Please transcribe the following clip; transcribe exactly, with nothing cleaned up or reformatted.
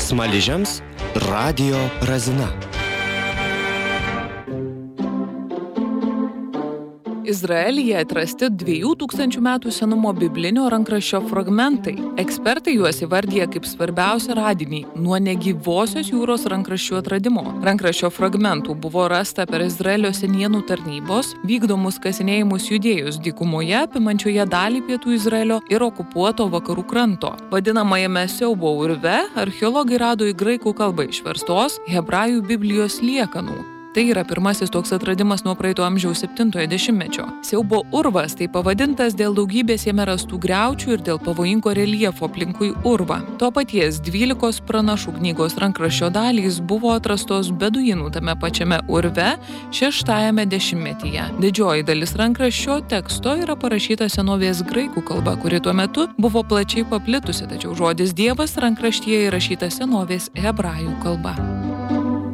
Smaližiams radijo razina. Izraelyje atrasti dviejų tūkstančių metų senumo biblinio rankraščio fragmentai. Ekspertai juos įvardyja kaip svarbiausią radinį nuo negyvosios jūros rankraščių atradimo. Rankraščio fragmentų buvo rasta per Izraelio senienų tarnybos vykdomus kasinėjimus judėjus dykumoje, apimančioje dalį pietų Izraelio ir okupuoto vakarų kranto. Vadinamajame siaubo urve archeologai rado į graikų kalbą išverstos hebrajų Biblijos liekanų. Tai yra pirmasis toks atradimas nuo praeito amžiaus septintojo dešimtmečio. Siaubo urvas tai pavadintas dėl daugybės jame rastų griaučių ir dėl pavojingo reljefo aplinkui urvą. To paties dvylikos pranašų knygos rankraščio dalys buvo atrastos beduinų tame pačiame urve šeštajame dešimtmetyje. Didžioji dalis rankraščio teksto yra parašyta senovės graikų kalba, kuri tuo metu buvo plačiai paplitusi, tačiau žodis Dievas rankraštyje įrašytas senovės hebrajų kalba.